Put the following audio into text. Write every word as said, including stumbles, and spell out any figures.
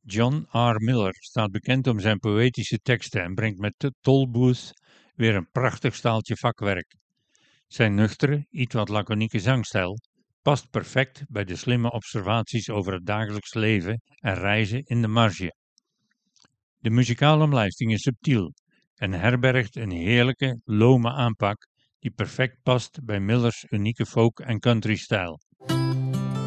John R. Miller staat bekend om zijn poëtische teksten en brengt met Tollbooth weer een prachtig staaltje vakwerk. Zijn nuchtere, iets wat laconieke zangstijl past perfect bij de slimme observaties over het dagelijks leven en reizen in de marge. De muzikale omlijsting is subtiel en herbergt een heerlijke, lome aanpak die perfect past bij Millers unieke folk- en country-stijl.